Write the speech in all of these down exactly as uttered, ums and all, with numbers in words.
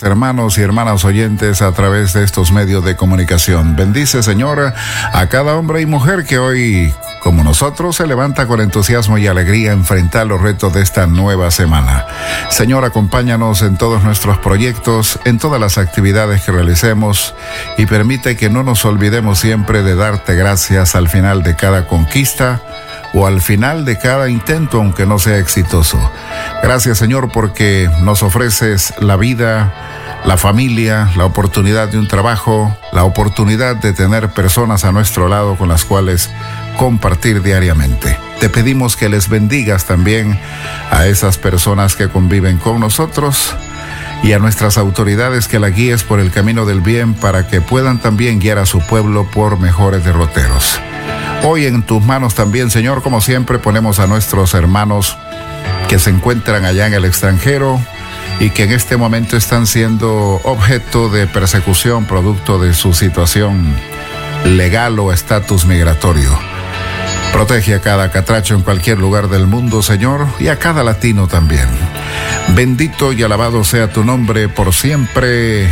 hermanos y hermanas oyentes a través de estos medios de comunicación. Bendice, Señor, a cada hombre y mujer que hoy, como nosotros, se levanta con entusiasmo y alegría a enfrentar los retos de esta nueva semana. Señor, acompáñanos en todos nuestros proyectos, en todas las actividades que realicemos y permite que no nos olvidemos siempre de darte gracias al final de cada conquista o al final de cada intento, aunque no sea exitoso. Gracias, Señor, porque nos ofreces la vida, la familia, la oportunidad de un trabajo, la oportunidad de tener personas a nuestro lado con las cuales compartir diariamente. Te pedimos que les bendigas también a esas personas que conviven con nosotros y a nuestras autoridades, que la guíes por el camino del bien para que puedan también guiar a su pueblo por mejores derroteros. Hoy en tus manos también, Señor, como siempre, ponemos a nuestros hermanos que se encuentran allá en el extranjero y que en este momento están siendo objeto de persecución producto de su situación legal o estatus migratorio. Protege a cada catracho en cualquier lugar del mundo, Señor, y a cada latino también. Bendito y alabado sea tu nombre por siempre.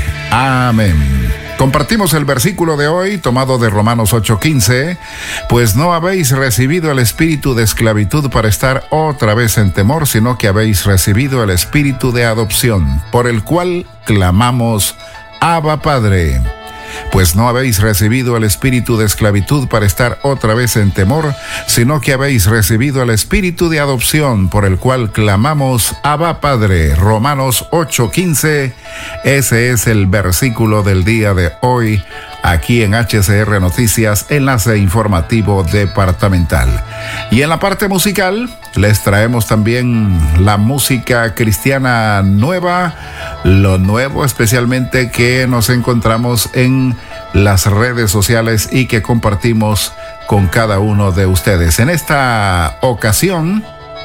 Amén. Compartimos el versículo de hoy, tomado de Romanos ocho quince, pues no habéis recibido el espíritu de esclavitud para estar otra vez en temor, sino que habéis recibido el espíritu de adopción, por el cual clamamos, Abba Padre. Pues no habéis recibido el espíritu de esclavitud para estar otra vez en temor, sino que habéis recibido el espíritu de adopción, por el cual clamamos, Abba Padre. Romanos ocho quince, ese es el versículo del día de hoy, aquí en H C R Noticias, enlace informativo departamental. Y en la parte musical, les traemos también la música cristiana nueva, lo nuevo especialmente que nos encontramos en las redes sociales y que compartimos con cada uno de ustedes. En esta ocasión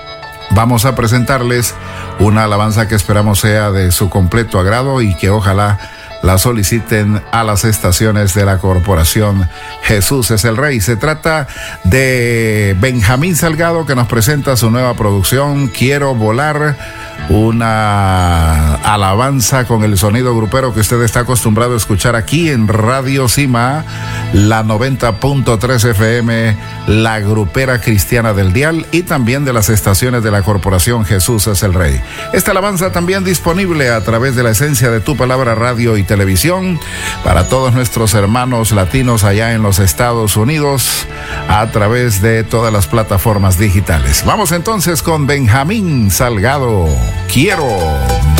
vamos a presentarles una alabanza que esperamos sea de su completo agrado y que ojalá la soliciten a las estaciones de la corporación Jesús es el Rey. Se trata de Benjamín Salgado, que nos presenta su nueva producción, Quiero Volar, una alabanza con el sonido grupero que usted está acostumbrado a escuchar aquí en Radio Cima, la noventa punto tres F M, la grupera cristiana del dial, y también de las estaciones de la corporación Jesús es el Rey. Esta alabanza también disponible a través de la esencia de tu palabra radio y televisión para todos nuestros hermanos latinos allá en los Estados Unidos a través de todas las plataformas digitales. Vamos entonces con Benjamín Salgado, Quiero